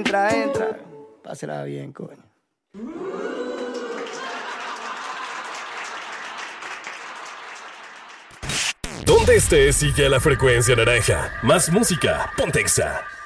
entra. Pásela bien, coño. Donde estés, sigue a la frecuencia naranja. Más música, Pontexa.